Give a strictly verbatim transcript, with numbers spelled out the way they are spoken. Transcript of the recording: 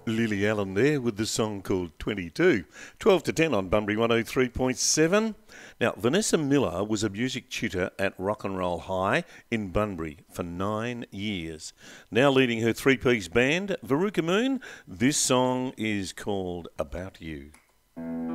Lily Allen there with the song called twenty-two. twelve to ten on Bunbury one oh three point seven. Now, Vanessa Miller was a music tutor at Rock and Roll High in Bunbury for nine years. Now leading her three-piece band, Veruca Moon, this song is called About You.